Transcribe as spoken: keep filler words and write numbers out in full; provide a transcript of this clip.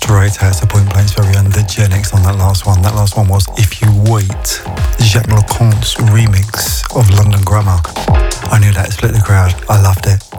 Straight out to Point Blanks Very and the Genix on that last one. That last one was If You Wait, Jacques Leconte's remix of London Grammar. I knew that split the crowd. I loved it.